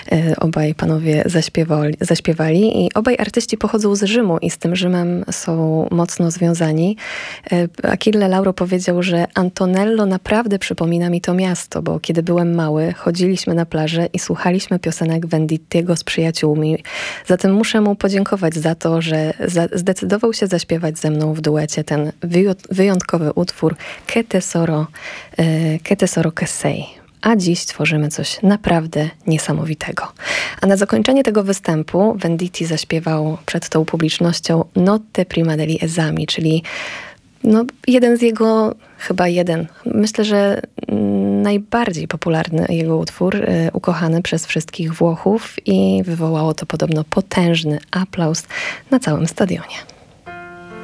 obaj panowie zaśpiewali i obaj artyści pochodzą z Rzymu i z tym Rzymem są mocno związani. Achille Lauro powiedział, że Antonello naprawdę przypomina mi to miasto, bo kiedy byłem mały, chodziliśmy na plażę i słuchaliśmy piosenek Vendittiego z przyjaciółmi. Zatem muszę mu podziękować za to, że zdecydował się zaśpiewać ze mną w duecie ten wyjątkowy utwór Che tesoro che sei. A dziś tworzymy coś naprawdę niesamowitego. A na zakończenie tego występu Venditti zaśpiewał przed tą publicznością Notte prima degli esami, czyli jeden z jego, myślę, że najbardziej popularny jego utwór, ukochany przez wszystkich Włochów i wywołało to podobno potężny aplauz na całym stadionie.